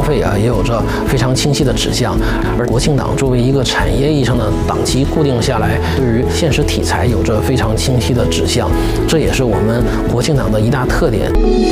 费啊，也有着非常清晰的指向。而国庆档作为一个产业意义上的档期固定下来，对于现实题材有着非常清晰的指向，这也是我们国庆档的一大特点。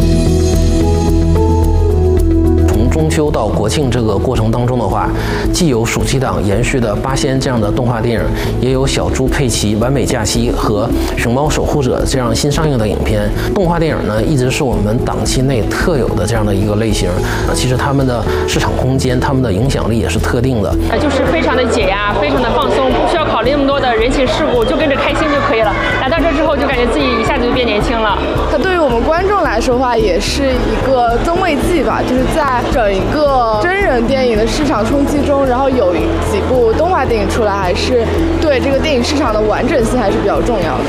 中秋到国庆这个过程当中的话，既有暑期档延续的《八仙》这样的动画电影，也有《小猪佩奇完美假期》和《熊猫守护者》这样新上映的影片。动画电影呢，一直是我们档期内特有的这样的一个类型。其实他们的市场空间、他们的影响力也是特定的。 就是非常的解压，非常的放松，不需要考虑那么多的人情世故，就跟着开心就可以了。来到这之后，就感觉自己一下子就变年轻了。 它对于我们观众来说的话，也是一个增味剂吧，就是在整一个真人电影的市场冲击中，然后有几部动画电影出来，还是对这个电影市场的完整性还是比较重要的。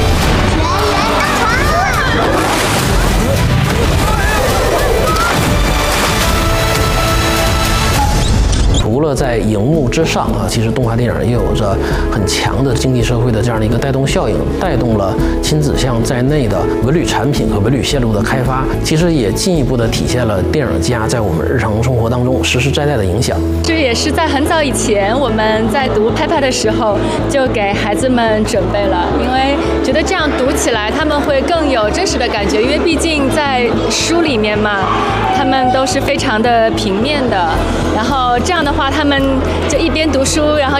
除了在荧幕之上啊，其实动画电影也有着很强的经济社会的这样的一个带动效应，带动了亲子像在内的文旅产品和文旅线路的开发，其实也进一步的体现了电影家在我们日常生活当中实实在在的影响。 这也是在很早以前我们在读拍拍的时候就给孩子们准备了，因为觉得这样读起来他们会更有真实的感觉，因为毕竟在书里面嘛，他们都是非常的平面的，然后这样的话他们就一边读书，然后